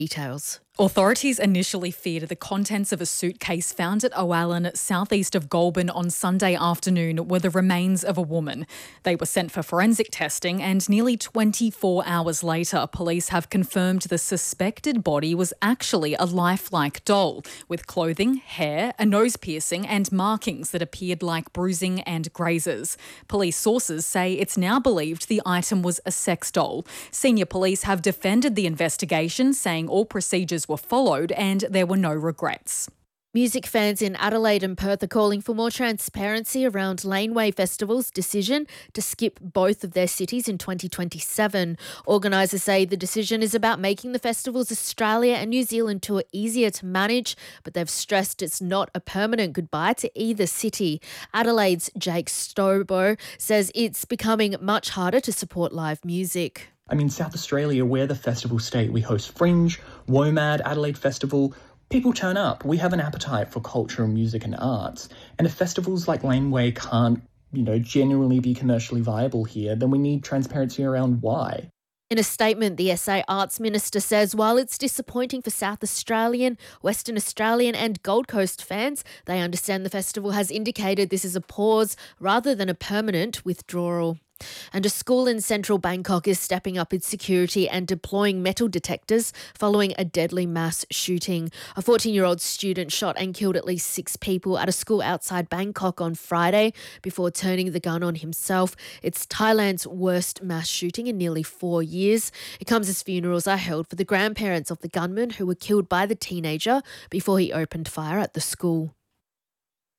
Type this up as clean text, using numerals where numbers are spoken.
Details. Authorities initially feared the contents of a suitcase found at Owalan, southeast of Goulburn on Sunday afternoon were the remains of a woman. They were sent for forensic testing and nearly 24 hours later, police have confirmed the suspected body was actually a lifelike doll with clothing, hair, a nose piercing and markings that appeared like bruising and grazes. Police sources say it's now believed the item was a sex doll. Senior police have defended the investigation, saying all procedures were followed and there were no regrets. Music fans in Adelaide and Perth are calling for more transparency around Laneway Festival's decision to skip both of their cities in 2027. Organisers say the decision is about making the festival's Australia and New Zealand tour easier to manage, but they've stressed it's not a permanent goodbye to either city. Adelaide's Jake Stobo says it's becoming much harder to support live music. South Australia, we're the festival state. We host Fringe, WOMAD, Adelaide Festival. People turn up. We have an appetite for culture and music and arts. And if festivals like Laneway can't, genuinely be commercially viable here, then we need transparency around why. In a statement, the SA Arts Minister says while it's disappointing for South Australian, Western Australian and Gold Coast fans, they understand the festival has indicated this is a pause rather than a permanent withdrawal. And a school in central Bangkok is stepping up its security and deploying metal detectors following a deadly mass shooting. A 14-year-old student shot and killed at least 6 people at a school outside Bangkok on Friday before turning the gun on himself. It's Thailand's worst mass shooting in nearly 4 years. It comes as funerals are held for the grandparents of the gunman who were killed by the teenager before he opened fire at the school.